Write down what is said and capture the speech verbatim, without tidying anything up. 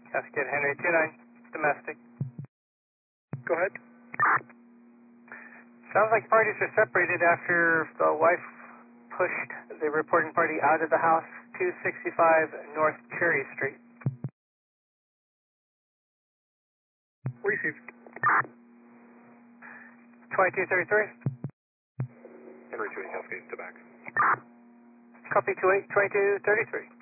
Cascade Henry two nine, domestic. Go ahead. Sounds like parties are separated after the wife pushed the reporting party out of the house, two sixty-five North Cherry Street. Received. twenty-two thirty-three. Henry two eight, Cascade to back. Copy two eight, twenty-two thirty-three.